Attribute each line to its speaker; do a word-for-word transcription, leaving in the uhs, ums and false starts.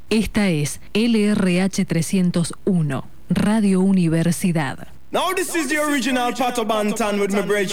Speaker 1: Esta es L R H trescientos uno, Radio Universidad.
Speaker 2: Now this is the original Pato Bantan with my bridge.